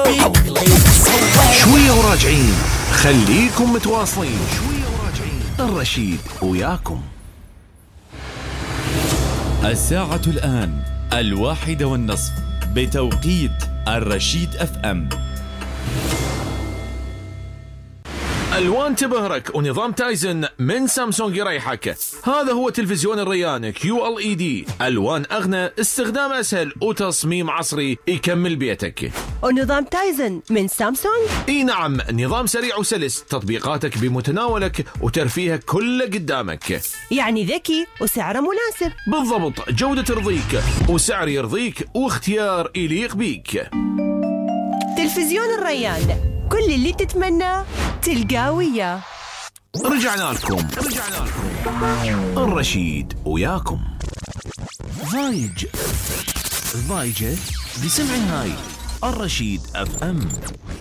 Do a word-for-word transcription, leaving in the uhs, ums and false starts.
شوية وراجعين، خليكم متواصلين. شوية وراجعين، الرشيد وياكم. الساعة الآن الواحدة والنصف بتوقيت الرشيد اف ام. الوان تبهرك ونظام تايزن من سامسونج يريحك. هذا هو تلفزيون الريان كيو ال اي دي، الوان اغنى، استخدام اسهل، وتصميم عصري يكمل بيتك. ونظام تايزن من سامسونج؟ اي نعم، نظام سريع وسلس، تطبيقاتك بمتناولك وترفيهك كله قدامك. يعني ذكي وسعره مناسب. بالضبط، جودة ترضيك وسعر يرضيك واختيار يليق بيك. تلفزيون الريان، كل اللي تتمناه تلقاه وياه. رجعنا لكم رجعنا لكم الرشيد وياكم. ضايج ضايجة بسمع هاي الرشيد اف ام.